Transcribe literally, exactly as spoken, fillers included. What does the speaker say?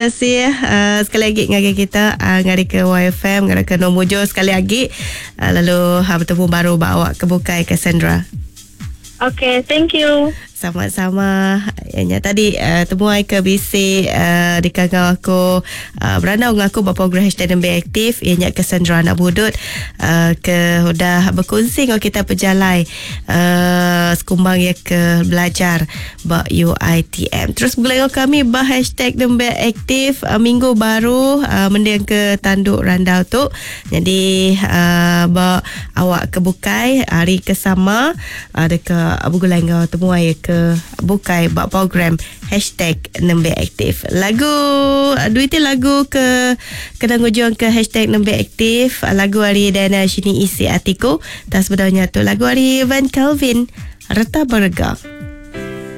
kasih uh, sekali lagi dengan kita uh, ngari ke Y F M, ngari ke Nomojo sekali lagi. Uh, lalu uh, bertemu baru bawa ke Bukai Cassandra. Okay, thank you. Sama-sama. Yang tadi uh, temuai ke B C uh, di kagau aku uh, beranau ngaku bapa program hashtag lebih aktif. Ianya Cassandra anak budut uh, ke dah berkongsi dengan kita pejalai uh, sekumbang ya ke belajar ba U I T M. Terus boleh kami bah hashtag lebih aktif uh, minggu baru uh, mendiang ke tanduk randau tu. Jadi uh, ba awak ke Bukai hari ke sama ada uh, ke Abu Gulai ngau temuai ke Bukai bak program hashtag Nembe Aktif. Lagu duit lagu ke kena ngujung ke hashtag Nembe Aktif. Lagu hari Dana Shini isi atiku. Tak sebenarnya tu lagu hari Van Calvin Reta Berga.